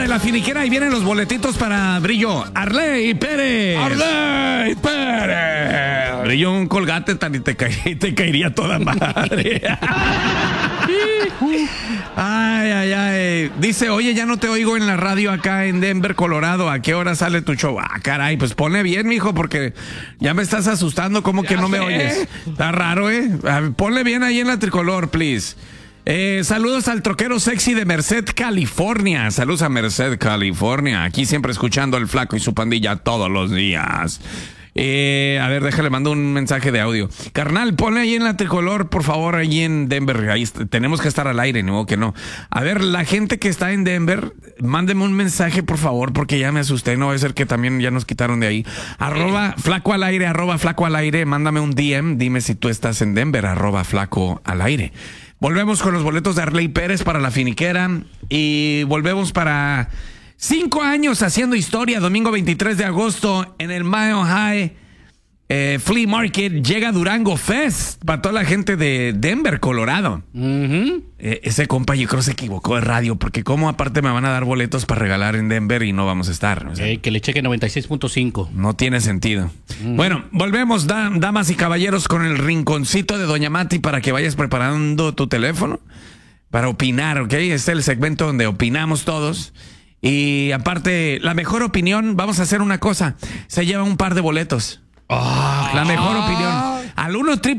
de la finiquera y vienen los boletitos para Brillo. Arley Pérez. ¡Arley Pérez! Brillo, un colgate tan y te caería toda madre. Ay. Dice, oye, ya no te oigo en la radio acá en Denver, Colorado. ¿A qué hora sale tu show? Ah, caray, pues pone bien, mijo, porque ya me estás asustando. ¿Cómo que no me oyes? Está raro, ¿eh? Ponle bien ahí en la tricolor, please. Saludos al troquero sexy de Merced, California. Saludos a Merced, California. Aquí siempre escuchando al Flaco y su pandilla todos los días. A ver, déjale, mando un mensaje de audio. Carnal, ponle ahí en la tricolor, por favor, ahí en Denver. Ahí tenemos que estar al aire, no que no. A ver, la gente que está en Denver, mándeme un mensaje, por favor, porque ya me asusté. No va a ser que también ya nos quitaron de ahí. @flaco al aire, mándame un DM. Dime si tú estás en Denver, @flaco al aire. Volvemos con los boletos de Arley Pérez para la finiquera. Y volvemos para 5 años haciendo historia. Domingo 23 de agosto en el Mile High Flea Market. Llega Durango Fest para toda la gente de Denver, Colorado. Ese compa yo creo se equivocó de radio, porque como aparte me van a dar boletos para regalar en Denver y no vamos a estar. O sea, que le cheque 96.5. No tiene sentido. Bueno, volvemos, damas y caballeros, con el rinconcito de Doña Mati para que vayas preparando tu teléfono para opinar, ¿ok? Este es el segmento donde opinamos todos. Y aparte, la mejor opinión, vamos a hacer una cosa, se lleva un par de boletos. La mejor opinión. Al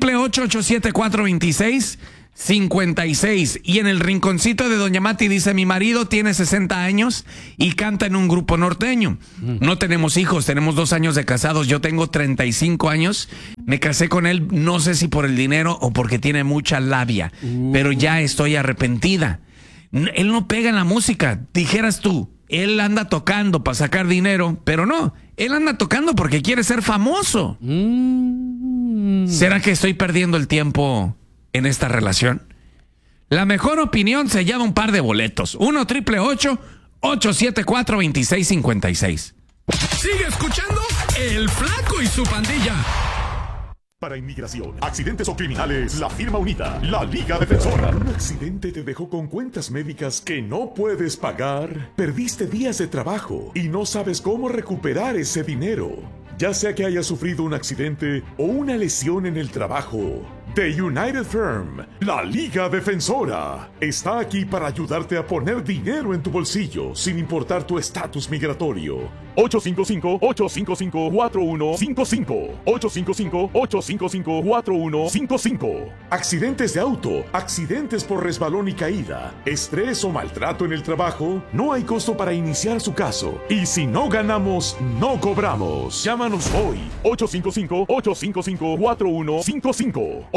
1-888-874-2656. Y en el rinconcito de Doña Mati dice, mi marido tiene 60 años y canta en un grupo norteño. No tenemos hijos, tenemos 2 años de casados. Yo tengo 35 años. Me casé con él, no sé si por el dinero o porque tiene mucha labia, pero ya estoy arrepentida. Él no pega en la música, dijeras tú. Él anda tocando para sacar dinero, pero no, él anda tocando porque quiere ser famoso. ¿Será que estoy perdiendo el tiempo en esta relación? La mejor opinión se lleva un par de boletos. 1-888-874-2656. Sigue escuchando El Flaco y su pandilla. Para inmigración, accidentes o criminales, la firma unida, la Liga Defensora. ¿Un accidente te dejó con cuentas médicas que no puedes pagar? ¿Perdiste días de trabajo y no sabes cómo recuperar ese dinero? Ya sea que hayas sufrido un accidente o una lesión en el trabajo, The United Firm, la Liga Defensora, está aquí para ayudarte a poner dinero en tu bolsillo sin importar tu estatus migratorio. 855-855-4155. 855-855-4155. Accidentes de auto, accidentes por resbalón y caída, estrés o maltrato en el trabajo, no hay costo para iniciar su caso. Y si no ganamos, no cobramos. Llámanos hoy. 855-855-4155.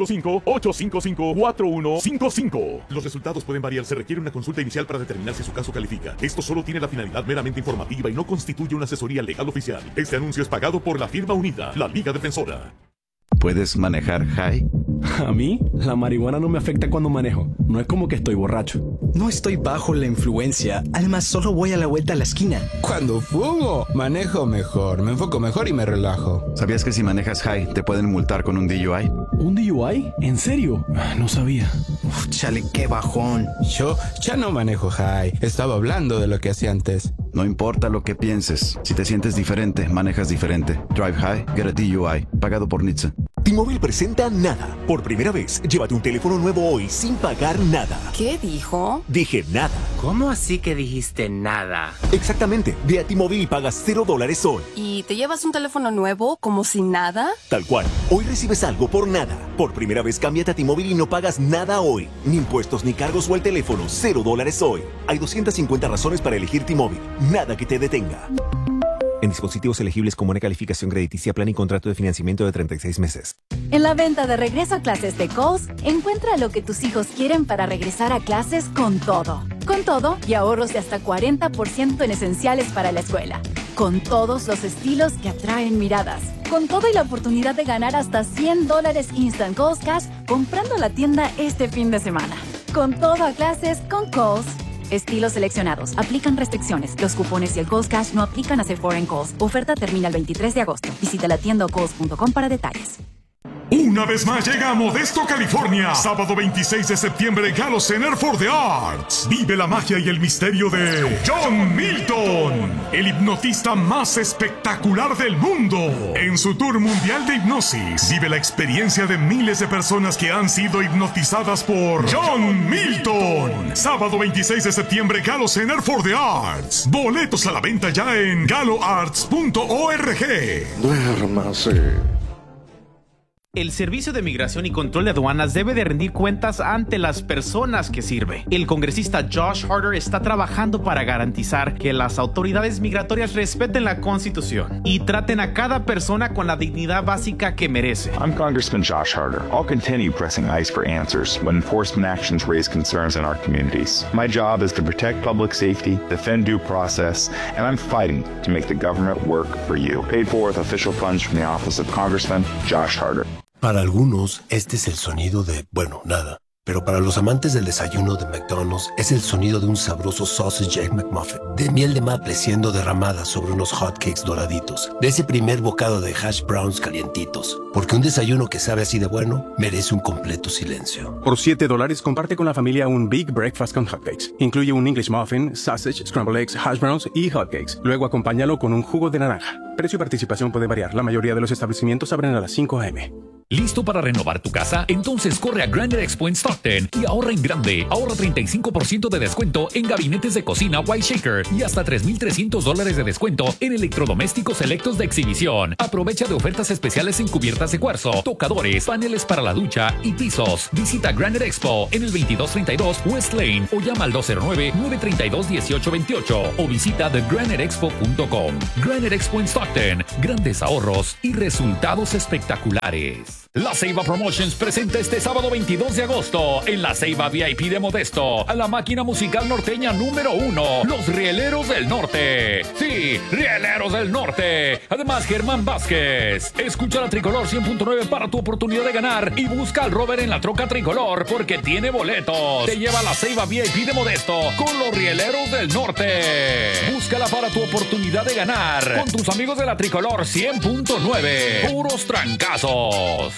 855-855-4155. Los resultados pueden variar. Se requiere una consulta inicial para determinar si su caso califica. Esto solo tiene la finalidad meramente informativa y no constituye una asesoría legal oficial. Este anuncio es pagado por la firma unida, la Liga Defensora. ¿Puedes manejar high? A mí, la marihuana no me afecta cuando manejo. No es como que estoy borracho. No estoy bajo la influencia. Además, solo voy a la vuelta a la esquina. Cuando fumo, manejo mejor, me enfoco mejor y me relajo. ¿Sabías que si manejas high te pueden multar con un DUI? ¿Un DUI? ¿En serio? No sabía. Chale, qué bajón. Yo ya no manejo high. Estaba hablando de lo que hacía antes. No importa lo que pienses. Si te sientes diferente, manejas diferente. Drive high, get a DUI. Pagado por NHTSA. T-Mobile presenta Nada. Por primera vez, llévate un teléfono nuevo hoy sin pagar nada. ¿Qué dijo? Dije nada. ¿Cómo así que dijiste nada? Exactamente. Ve a T-Mobile y pagas $0 hoy. ¿Y te llevas un teléfono nuevo como si nada? Tal cual. Hoy recibes algo por nada. Por primera vez, cámbiate a T-Mobile y no pagas nada hoy. Ni impuestos, ni cargos o el teléfono. $0 hoy. Hay 250 razones para elegir T-Mobile. Nada que te detenga. En dispositivos elegibles con buena calificación crediticia, plan y contrato de financiamiento de 36 meses. En la venta de regreso a clases de Kohl's, encuentra lo que tus hijos quieren para regresar a clases con todo. Con todo y ahorros de hasta 40% en esenciales para la escuela. Con todos los estilos que atraen miradas. Con todo y la oportunidad de ganar hasta $100 Instant Kohl's Cash comprando la tienda este fin de semana. Con todo a clases con Kohl's. Estilos seleccionados. Aplican restricciones. Los cupones y el Kohl's Cash no aplican a Sephora en Kohl's. Oferta termina el 23 de agosto. Visita la tienda o kohls.com para detalles. Una vez más llega a Modesto, California. Sábado 26 de septiembre, Gallo Center for the Arts. Vive la magia y el misterio de John Milton, el hipnotista más espectacular del mundo. En su tour mundial de hipnosis, vive la experiencia de miles de personas que han sido hipnotizadas por John Milton. Sábado 26 de septiembre, Gallo Center for the Arts. Boletos a la venta ya en galloarts.org. Duérmase. El Servicio de Migración y Control de Aduanas debe de rendir cuentas ante las personas que sirve. El congresista Josh Harder está trabajando para garantizar que las autoridades migratorias respeten la Constitución y traten a cada persona con la dignidad básica que merece. I'm Congressman Josh Harder. I'll continue pressing ICE for answers when enforcement actions raise concerns in our communities. My job is to protect public safety, defend due process, and I'm fighting to make the government work for you. Paid for with official funds from the office of Congressman Josh Harder. Para algunos, este es el sonido de, bueno, nada. Pero para los amantes del desayuno de McDonald's, es el sonido de un sabroso sausage egg McMuffin, de miel de maple siendo derramada sobre unos hotcakes doraditos, de ese primer bocado de hash browns calientitos. Porque un desayuno que sabe así de bueno, merece un completo silencio. Por $7, comparte con la familia un Big Breakfast con hotcakes. Incluye un English muffin, sausage, scrambled eggs, hash browns y hotcakes. Luego acompáñalo con un jugo de naranja. Precio y participación puede variar. La mayoría de los establecimientos abren a las 5 a.m. ¿Listo para renovar tu casa? Entonces corre a Granite Expo en Stockton y ahorra en grande. Ahorra 35% de descuento en gabinetes de cocina White Shaker y hasta $3,300 de descuento en electrodomésticos selectos de exhibición. Aprovecha de ofertas especiales en cubiertas de cuarzo, tocadores, paneles para la ducha y pisos. Visita Granite Expo en el 2232 West Lane o llama al 209-932-1828 o visita thegraniteexpo.com. Granite Expo en Stockton. Grandes ahorros y resultados espectaculares. La Ceiba Promotions presenta este sábado 22 de agosto en la Ceiba VIP de Modesto a la máquina musical norteña número 1, Los Rieleros del Norte. Sí, Rieleros del Norte. Además, Germán Vázquez. Escucha la Tricolor 100.9 para tu oportunidad de ganar y busca al Robert en la troca Tricolor porque tiene boletos. Te lleva a la Ceiba VIP de Modesto con Los Rieleros del Norte. Búscala para tu oportunidad de ganar con tus amigos de la Tricolor 100.9. Puros trancazos.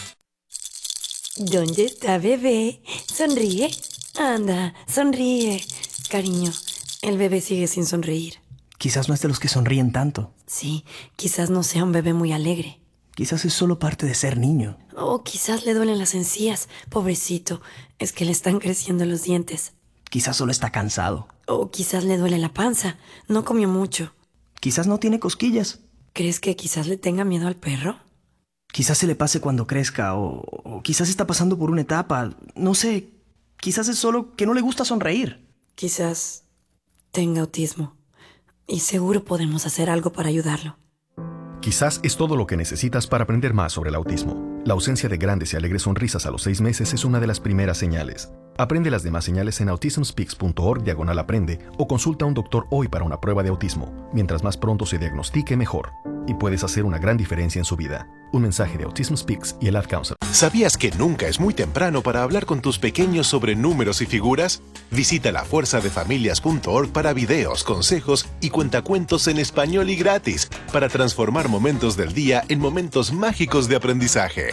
¿Dónde está bebé? Sonríe. Anda, sonríe. Cariño, el bebé sigue sin sonreír. Quizás no es de los que sonríen tanto. Sí, quizás no sea un bebé muy alegre. Quizás es solo parte de ser niño. O quizás le duelen las encías. Pobrecito, es que le están creciendo los dientes. Quizás solo está cansado. O quizás le duele la panza. No comió mucho. Quizás no tiene cosquillas. ¿Crees que quizás le tenga miedo al perro? Quizás se le pase cuando crezca o quizás está pasando por una etapa. No sé, quizás es solo que no le gusta sonreír. Quizás tenga autismo y seguro podemos hacer algo para ayudarlo. Quizás es todo lo que necesitas para aprender más sobre el autismo. La ausencia de grandes y alegres sonrisas a los 6 meses es una de las primeras señales. Aprende las demás señales en autismspeaks.org/aprende o consulta a un doctor hoy para una prueba de autismo. Mientras más pronto se diagnostique, mejor. Y puedes hacer una gran diferencia en su vida. Un mensaje de Autism Speaks y el Ad Council. ¿Sabías que nunca es muy temprano para hablar con tus pequeños sobre números y figuras? Visita lafuerzadefamilias.org para videos, consejos y cuentacuentos en español y gratis para transformar momentos del día en momentos mágicos de aprendizaje.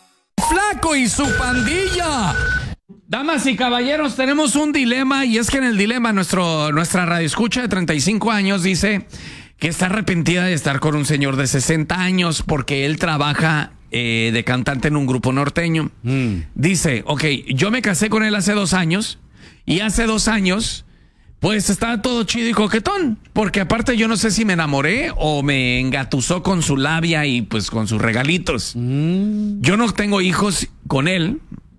¡Flaco y su pandilla! Damas y caballeros, tenemos un dilema y es que en el dilema nuestra radioescucha de 35 años dice que está arrepentida de estar con un señor de 60 años porque él trabaja de cantante en un grupo norteño. Dice, ok, yo me casé con él hace 2 años y hace 2 años pues estaba todo chido y coquetón, porque aparte yo no sé si me enamoré o me engatusó con su labia y pues con sus regalitos. Yo no tengo hijos con él,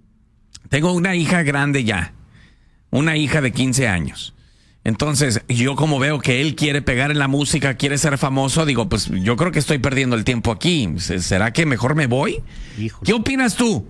tengo una hija grande ya, una hija de 15 años. Entonces, yo como veo que él quiere pegar en la música, quiere ser famoso, digo, pues yo creo que estoy perdiendo el tiempo aquí. ¿Será que mejor me voy? Híjole. ¿Qué opinas tú?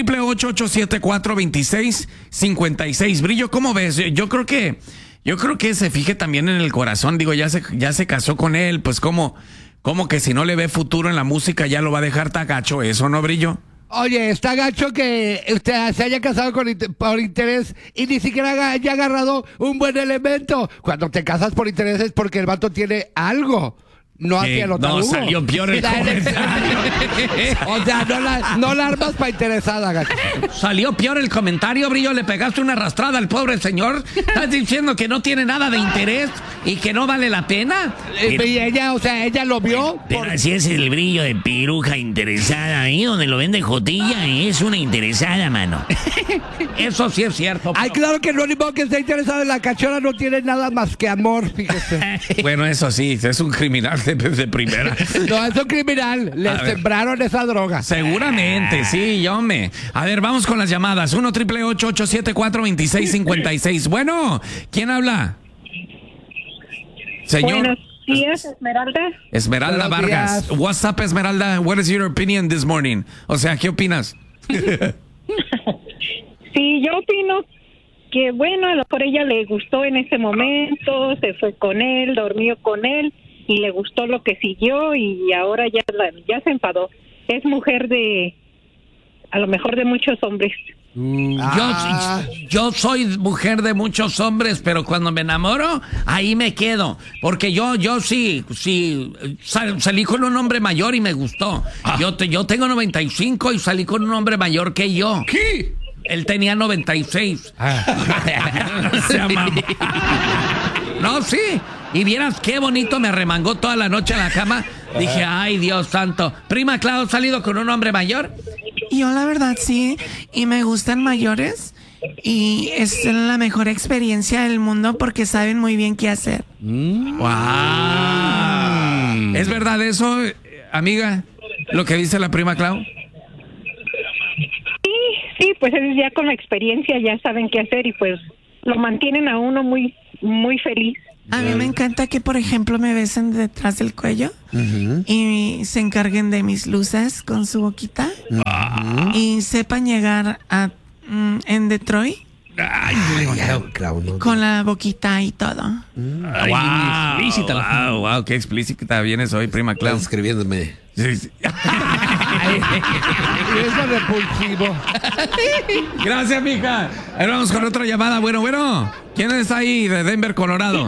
1-888-874-2656. Brillo, ¿cómo ves? Yo creo que se fije también en el corazón. Digo, ya se casó con él, pues como que si no le ve futuro en la música ya lo va a dejar tagacho, ¿eso no, Brillo? Oye, está gacho que usted se haya casado por interés y ni siquiera haya agarrado un buen elemento. Cuando te casas por interés es porque el vato tiene algo. no hacia lo tarugo. No, salió peor el comentario. O sea, no la armas para interesada, gacho. Salió peor el comentario, Brillo. Le pegaste una arrastrada al pobre señor. ¿Estás diciendo que no tiene nada de interés y que no vale la pena? Y ella, o sea, ella lo vio. Pero así es el Brillo de piruja interesada. Ahí donde lo vende Jotilla es una interesada, mano. Eso sí es cierto. Ay, claro que no, ni modo que esté interesado en la cachorra, no tiene nada más que amor, fíjese. Bueno, eso sí, es un criminal de primera. No, es un criminal. Le sembraron esa droga. Seguramente, sí, hombre. A ver, vamos con las llamadas. 1-888-874-2656. Bueno, ¿quién habla? Señor. Buenos días, Esmeralda. Esmeralda Buenos Vargas. días. What's up, Esmeralda? What is your opinion this morning? O sea, ¿qué opinas? Sí, yo opino que, bueno, a lo mejor ella le gustó en ese momento, se fue con él, durmió con él y le gustó lo que siguió y ahora ya se enfadó. Es mujer a lo mejor de muchos hombres. Yo soy mujer de muchos hombres, pero cuando me enamoro, ahí me quedo. Porque yo sí, salí con un hombre mayor y me gustó. Yo tengo 95 y salí con un hombre mayor que yo. ¿Qué? Él tenía 96. No, sí. Y vieras qué bonito me remangó toda la noche en la cama. Dije, ay, Dios santo. Prima Clau, ¿has salido con un hombre mayor? Yo la verdad sí, y me gustan mayores. Y es la mejor experiencia del mundo porque saben muy bien qué hacer. ¡Wow! ¿Es verdad eso, amiga? Lo que dice la prima Clau. Sí, pues es ya con la experiencia ya saben qué hacer y pues lo mantienen a uno muy, muy feliz. A mí me encanta que, por ejemplo, me besen detrás del cuello y se encarguen de mis luces con su boquita y sepan llegar a en Detroit con la boquita y todo. Wow, qué explícita vienes hoy, prima Clau. Escribiéndome. Sí. Es repulsivo. Gracias, mija. Ahora vamos con otra llamada. Bueno. ¿Quién está ahí de Denver, Colorado?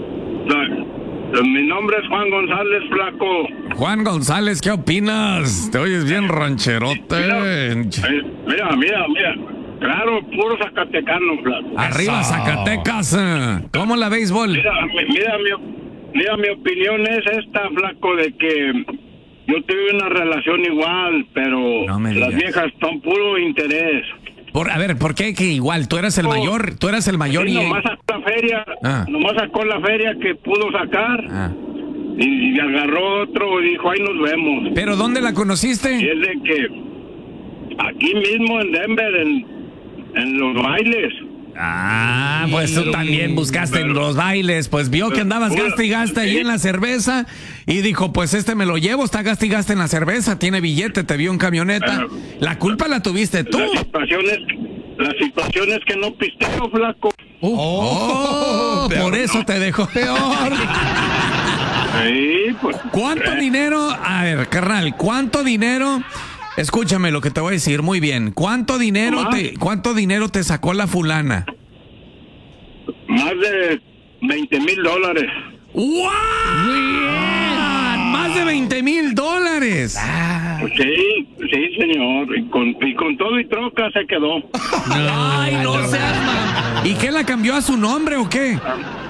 Mi nombre es Juan González, flaco. Juan González, ¿qué opinas? Te oyes bien rancherote. Mira. Claro, puro zacatecano, flaco. Arriba, Zacatecas. ¿Cómo la béisbol? Mira, mi opinión es esta, flaco, de que yo tuve una relación igual, pero las viejas son puro interés. A ver, ¿por qué que igual? ¿Tú eras el mayor? ¿Tú eras el mayor sí, y...? Nomás sacó la feria que pudo sacar y agarró otro y dijo, ahí nos vemos. ¿Pero dónde la conociste? Y es de que aquí mismo en Denver, en los bailes. Pues tú también buscaste en los bailes, pues vio que andabas gasta y gasta ahí en la cerveza y dijo, pues me lo llevo, está gasta y gasta en la cerveza, tiene billete, te vio en camioneta. La culpa la tuviste tú. La situación es que no pisteo, flaco. Por eso te dejó peor. Sí, pues. ¿Cuánto dinero? A ver, carnal, ¿cuánto dinero? Escúchame lo que te voy a decir muy bien. ¿Cuánto dinero te sacó la fulana? Más de $20,000. ¡Wow! ¡Más de $20,000! Sí, señor. Y con todo y troca se quedó. ¡Ay, no seas mal! ¿Y qué, la cambió a su nombre o qué?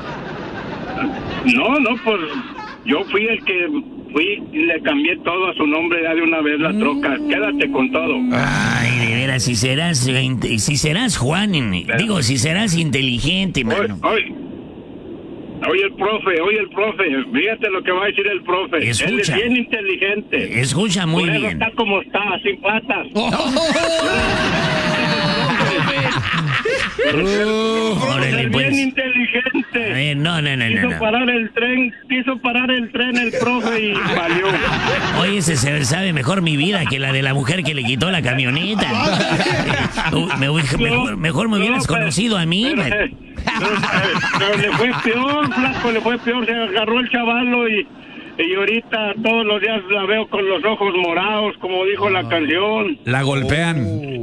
No, pues yo fui el que y le cambié todo a su nombre ya de una vez la troca. Quédate con todo. Ay, de veras, si serás Juan, si serás inteligente, mano. Oye el profe, fíjate lo que va a decir el profe. Escucha. Él es bien inteligente. Escucha muy Por eso bien. está como está, sin patas. Órale, pues. Bien inteligente. A ver, no. Quiso parar el tren el profe y valió. Oye, se sabe mejor mi vida que la de la mujer que le quitó la camioneta. Mejor me hubieras conocido a mí. Pero le fue peor, flaco, se agarró el chavalo y ahorita todos los días la veo con los ojos morados, como dijo la canción. La golpean.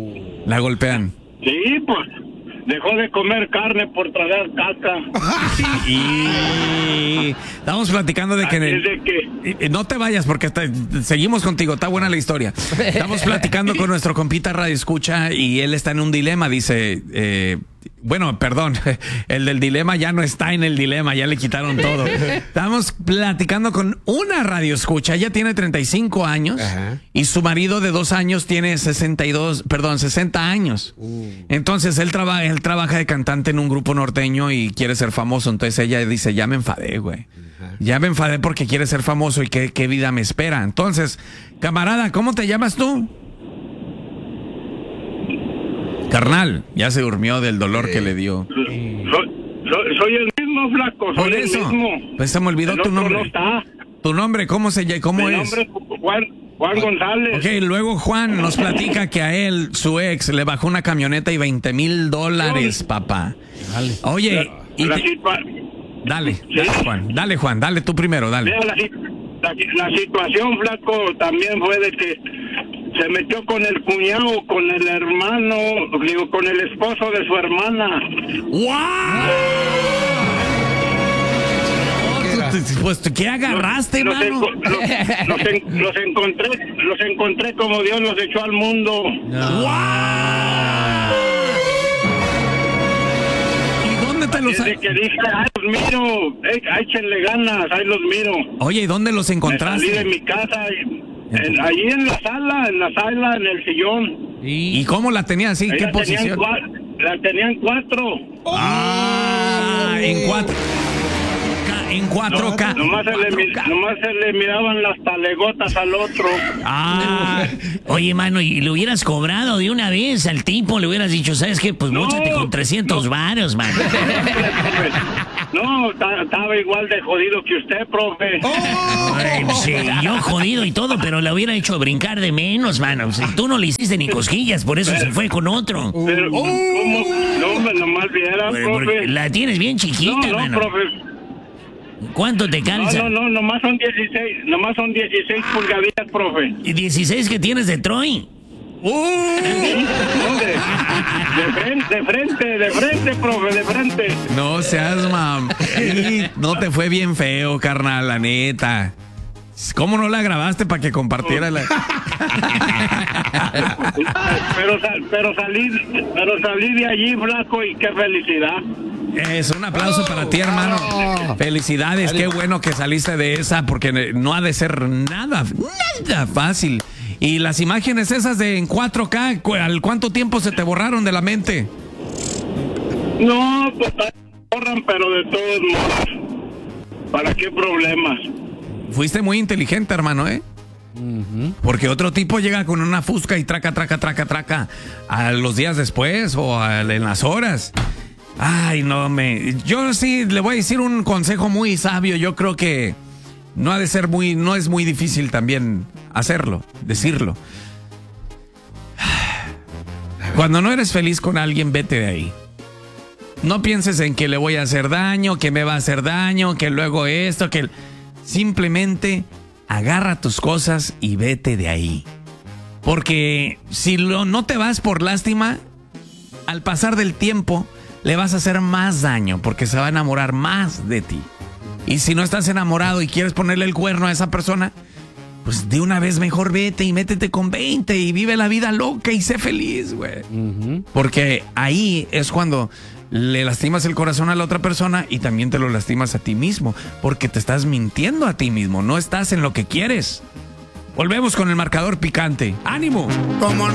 Sí, pues, dejó de comer carne por tragar caca. Sí, estamos platicando de que... No te vayas porque seguimos contigo, está buena la historia. Estamos platicando con nuestro compita Radio Escucha y él está en un dilema, dice... Bueno, perdón, el del dilema ya no está en el dilema, ya le quitaron todo. Estamos platicando con una radio escucha, ella tiene 35 años y su marido de 2 años tiene 60 años. Entonces él trabaja de cantante en un grupo norteño y quiere ser famoso. Entonces ella dice, ya me enfadé, güey. Ya me enfadé porque quiere ser famoso y qué vida me espera. Entonces, camarada, ¿cómo te llamas tú? Carnal, ya se durmió del dolor que le dio. Soy el mismo, flaco. Soy el mismo. Pues se me olvidó tu nombre. No está. ¿Tu nombre cómo es? Mi nombre es Juan González. Ok, luego Juan nos platica que a él, su ex, le bajó una camioneta y $20,000, papá. Oye, dale, Juan, dale tú primero, dale. La situación, flaco, también fue de que se metió con el cuñado, con el hermano, digo, con el esposo de su hermana. Pues, ¿qué agarraste, mano? Los encontré como Dios los echó al mundo. ¿Y dónde te los... Desde que dije, ahí los miro, échenle ganas, ahí los miro. Oye, ¿y dónde los encontraste? Salí de mi casa allí en la sala, en el sillón. ¿Y cómo la tenías así? ¿Qué posición? La tenían 4. En 4K. Nomás se le miraban las talegotas al otro. Oye, mano, y le hubieras cobrado de una vez al tipo, le hubieras dicho, ¿sabes qué? Pues móchate con 300 varos, mano. No, estaba igual de jodido que usted, profe. Sí, yo jodido y todo, pero la hubiera hecho brincar de menos, mano. Si tú no le hiciste ni cosquillas, por eso se fue con otro. Pero, ¿cómo? No, nomás viera, profe. La tienes bien chiquita, mano. Profe. ¿Cuánto te calza? No, nomás son 16 pulgaditas, profe. ¿Y 16 que tienes de Troy? De frente, profe, de frente. No seas no te fue bien feo, carnal, la neta. ¿Cómo no la grabaste para que compartiera la... pero salí de allí, flaco, y qué felicidad. Es un aplauso para ti, hermano. Felicidades, qué bueno que saliste de esa, porque no ha de ser nada fácil. Y las imágenes esas de en 4K, ¿al cuánto tiempo se te borraron de la mente? No, pues borran, pero de todos modos. ¿Para qué problemas? Fuiste muy inteligente, hermano, ¿eh? Porque otro tipo llega con una fusca y traca a los días después o en las horas. Ay, yo sí le voy a decir un consejo muy sabio. Yo creo que no es muy difícil también decirlo. Cuando no eres feliz con alguien, vete de ahí. No pienses en que le voy a hacer daño, que me va a hacer daño, que luego esto, que... Simplemente agarra tus cosas y vete de ahí. Porque si no te vas por lástima, al pasar del tiempo le vas a hacer más daño porque se va a enamorar más de ti. Y si no estás enamorado y quieres ponerle el cuerno a esa persona, pues de una vez mejor vete y métete con 20 y vive la vida loca y sé feliz, güey. Porque ahí es cuando le lastimas el corazón a la otra persona y también te lo lastimas a ti mismo, porque te estás mintiendo a ti mismo, no estás en lo que quieres. Volvemos con el marcador picante. ¡Ánimo! Como